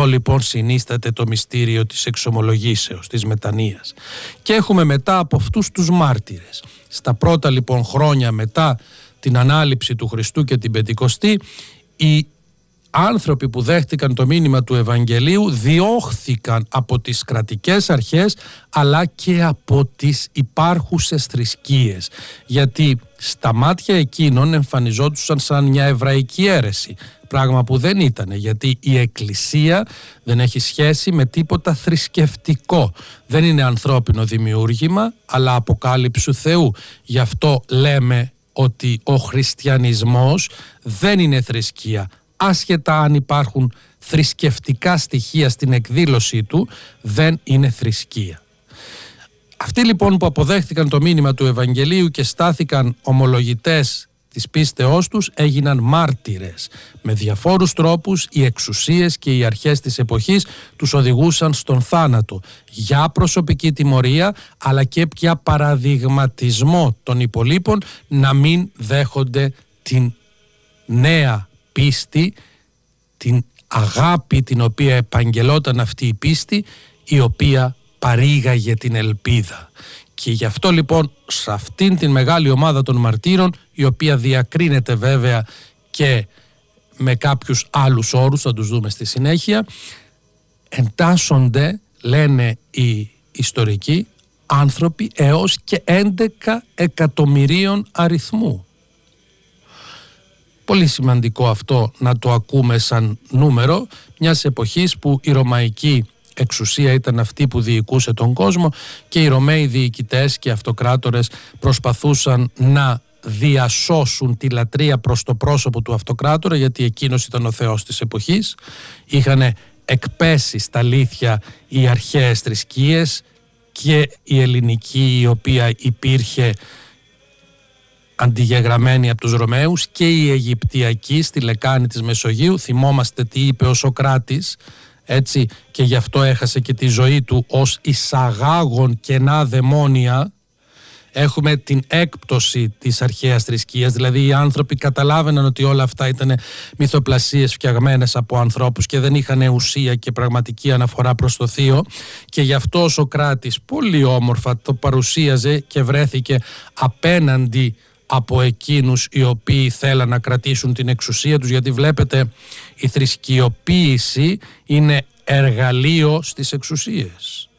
λοιπόν συνίσταται το μυστήριο της εξομολογήσεως, της μετανοίας. Και έχουμε μετά από αυτούς τους μάρτυρες. Στα πρώτα λοιπόν χρόνια μετά την ανάληψη του Χριστού και την Πεντηκοστή, οι άνθρωποι που δέχτηκαν το μήνυμα του Ευαγγελίου διώχθηκαν από τις κρατικές αρχές αλλά και από τις υπάρχουσες θρησκείες, γιατί στα μάτια εκείνων εμφανιζόντουσαν σαν μια εβραϊκή αίρεση, πράγμα που δεν ήταν, γιατί η Εκκλησία δεν έχει σχέση με τίποτα θρησκευτικό, δεν είναι ανθρώπινο δημιούργημα αλλά αποκάλυψη Θεού. Γι' αυτό λέμε ότι ο χριστιανισμός δεν είναι θρησκεία. Άσχετα αν υπάρχουν θρησκευτικά στοιχεία στην εκδήλωσή του, δεν είναι θρησκεία. Αυτοί λοιπόν που αποδέχτηκαν το μήνυμα του Ευαγγελίου και στάθηκαν ομολογητές της πίστεώς τους έγιναν μάρτυρες. Με διαφόρους τρόπους οι εξουσίες και οι αρχές της εποχής τους οδηγούσαν στον θάνατο για προσωπική τιμωρία αλλά και πια παραδειγματισμό των υπολείπων να μην δέχονται την νέα πίστη, την αγάπη την οποία επαγγελόταν αυτή η πίστη, η οποία παρήγαγε την ελπίδα. Και γι' αυτό λοιπόν σε αυτήν την μεγάλη ομάδα των μαρτύρων, η οποία διακρίνεται βέβαια και με κάποιους άλλους όρους, θα τους δούμε στη συνέχεια, εντάσσονται, λένε οι ιστορικοί, άνθρωποι έως και 11 εκατομμυρίων αριθμού. Πολύ σημαντικό αυτό να το ακούμε σαν νούμερο μιας εποχής που η ρωμαϊκή εξουσία ήταν αυτή που διοικούσε τον κόσμο και οι Ρωμαίοι διοικητές και αυτοκράτορες προσπαθούσαν να διασώσουν τη λατρεία προς το πρόσωπο του αυτοκράτορα, γιατί εκείνος ήταν ο Θεός της εποχής. Είχαν εκπέσει στα αλήθεια οι αρχαίες θρησκείες και η ελληνική, η οποία υπήρχε αντιγεγραμμένη από τους Ρωμαίους, και η Αιγυπτιακή στη λεκάνη της Μεσογείου. Θυμόμαστε τι είπε ο Σωκράτης, έτσι, και γι' αυτό έχασε και τη ζωή του ως εισαγάγων κενά δαιμόνια. Έχουμε την έκπτωση της αρχαίας θρησκείας, δηλαδή οι άνθρωποι καταλάβαιναν ότι όλα αυτά ήταν μυθοπλασίες φτιαγμένες από ανθρώπους και δεν είχαν ουσία και πραγματική αναφορά προς το Θείο, και γι' αυτό ο Σωκράτης πολύ όμορφα το παρουσίαζε και βρέθηκε απέναντι από εκείνους οι οποίοι θέλαν να κρατήσουν την εξουσία τους, γιατί βλέπετε η θρησκειοποίηση είναι εργαλείο στις εξουσίες,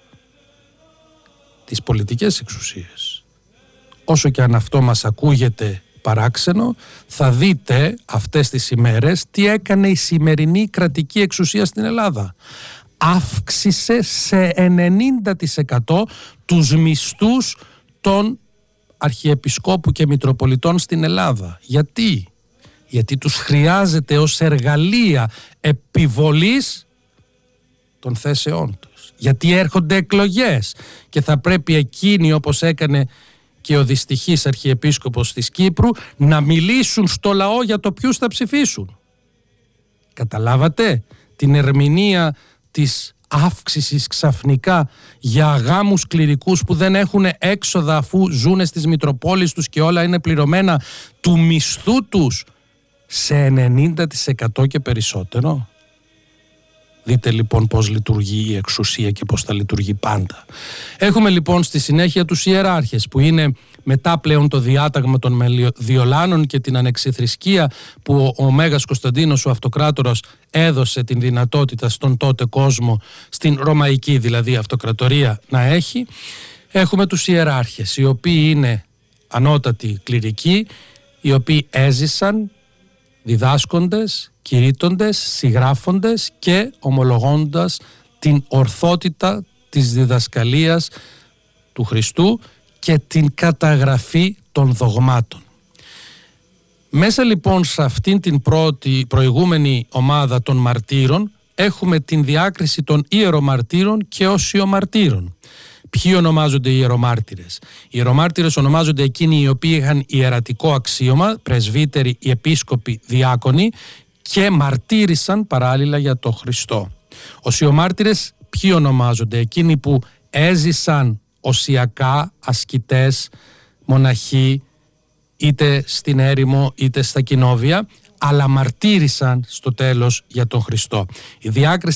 τις πολιτικές εξουσίες. Όσο και αν αυτό μας ακούγεται παράξενο, θα δείτε αυτές τις ημέρες τι έκανε η σημερινή κρατική εξουσία στην Ελλάδα. Αύξησε σε 90% τους μισθούς των αρχιεπισκόπου και μητροπολιτών στην Ελλάδα. Γιατί τους χρειάζεται ως εργαλεία επιβολής των θέσεών τους. Γιατί έρχονται εκλογές και θα πρέπει εκείνοι, όπως έκανε και ο δυστυχής αρχιεπίσκοπος της Κύπρου, να μιλήσουν στο λαό για το ποιους θα ψηφίσουν. Καταλάβατε την ερμηνεία της αύξησης ξαφνικά για γάμους κληρικούς που δεν έχουν έξοδα αφού ζουν στις Μητροπόλεις τους και όλα είναι πληρωμένα, του μισθού τους σε 90% και περισσότερο? Δείτε λοιπόν πώς λειτουργεί η εξουσία και πώς θα λειτουργεί πάντα. Έχουμε λοιπόν στη συνέχεια τους ιεράρχες, που είναι μετά πλέον το διάταγμα των Μελιδιολάνων και την ανεξιθρησκεία που ο Μέγας Κωνσταντίνος ο Αυτοκράτορας έδωσε την δυνατότητα στον τότε κόσμο, στην Ρωμαϊκή δηλαδή αυτοκρατορία, να έχει. Έχουμε τους ιεράρχες, οι οποίοι είναι ανώτατοι κληρικοί, οι οποίοι έζησαν διδάσκοντες, κηρύττοντες, συγγράφοντες και ομολογώντας την ορθότητα της διδασκαλίας του Χριστού και την καταγραφή των δογμάτων. Μέσα λοιπόν σε αυτήν την προηγούμενη ομάδα των μαρτύρων έχουμε την διάκριση των ιερομαρτύρων και οσιομαρτύρων. Ποιοι ονομάζονται οι ιερομάρτυρες? Οι ιερομάρτυρες ονομάζονται εκείνοι οι οποίοι είχαν ιερατικό αξίωμα, πρεσβύτεροι, οι επίσκοποι, διάκονοι, και μαρτύρησαν παράλληλα για το Χριστό. Οσιομάρτυρες ποιοι ονομάζονται? Εκείνοι που έζησαν οσιακά, ασκητές, μοναχοί, είτε στην έρημο είτε στα κοινόβια, αλλά μαρτύρησαν στο τέλος για τον Χριστό. Η διάκριση